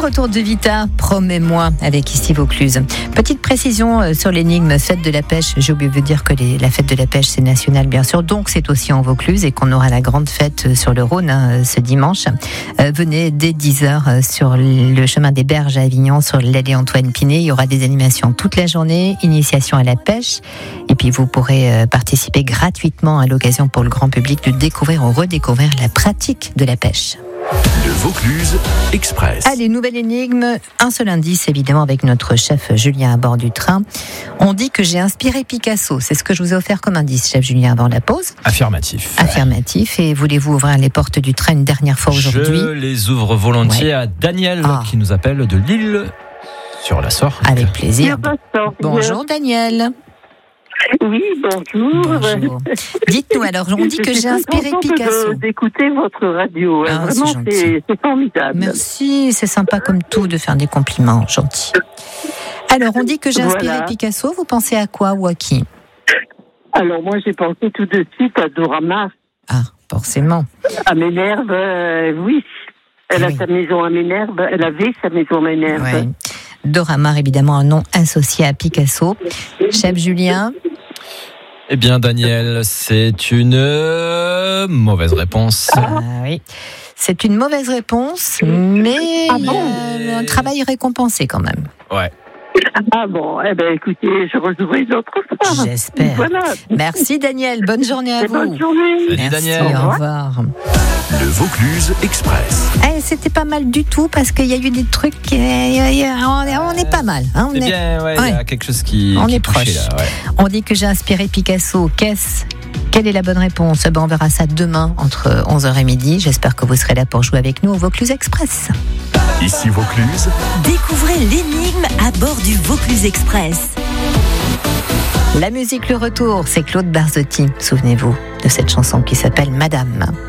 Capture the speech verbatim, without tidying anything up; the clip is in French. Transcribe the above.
retour de Vita, promets-moi, avec ici Vaucluse. Petite précision sur l'énigme fête de la pêche. J'ai oublié de vous dire que les, la fête de la pêche, c'est national, bien sûr. Donc, c'est aussi en Vaucluse et qu'on aura la grande fête sur le Rhône hein, ce dimanche. Euh, venez dès dix heures sur le chemin des Berges à Avignon, sur l'allée Antoine Pinet. Il y aura des animations toute la journée, initiation à la pêche. Et puis, vous pourrez participer gratuitement à l'occasion pour le grand public de découvrir ou redécouvrir la pratique de la pêche. Le Vaucluse Express. Allez, nouvelle énigme. Un seul indice, évidemment, avec notre chef Julien à bord du train. On dit que j'ai inspiré Picasso. C'est ce que je vous ai offert comme indice, chef Julien, avant la pause. Affirmatif. Affirmatif. Et voulez-vous ouvrir les portes du train une dernière fois aujourd'hui ? Je les ouvre volontiers ouais. à Daniel, ah. qui nous appelle de Lille sur la Sorgue. Avec plaisir. Bonjour Daniel. Oui, bonjour. Bonjour. Dites-nous alors, on dit que j'ai inspiré Picasso. De, d'écouter votre radio, ah, vraiment c'est, c'est, c'est formidable. Merci, c'est sympa comme tout de faire des compliments, gentil. Alors, on dit que j'ai inspiré voilà. Picasso, vous pensez à quoi ou à qui ? Alors moi j'ai pensé tout de suite à Dora Maar. Ah, forcément. À Ménherbe, euh, oui. Elle oui. a sa maison à Ménherbe, elle avait sa maison à Ménherbe. Ouais. Dora Maar, évidemment, un nom associé à Picasso. Chef Julien ? Eh bien, Daniel, c'est une euh, mauvaise réponse. Ah oui, c'est une mauvaise réponse, mais ah bon il y a un travail récompensé quand même. Ouais. Ah bon, eh bien écoutez, je rejouerai une autre fois. J'espère. Voilà. Merci Daniel, bonne journée à Et vous. Bonne journée. Salut Merci, Daniel. Au revoir. Le Vaucluse Express. Eh, c'était pas mal du tout parce qu'il y a eu des trucs. Euh, on, est, on est pas mal. Hein, on eh bien, ouais, il ouais. y a quelque chose qui. On qui est proche. Là, ouais. On dit que j'ai inspiré Picasso. Qu'est-ce Quelle est la bonne réponse ? Ben, on verra ça demain entre onze heures et midi. J'espère que vous serez là pour jouer avec nous au Vaucluse Express. Ici Vaucluse. Découvrez l'énigme à bord du Vaucluse Express. La musique, le retour, c'est Claude Barzotti. Souvenez-vous de cette chanson qui s'appelle Madame.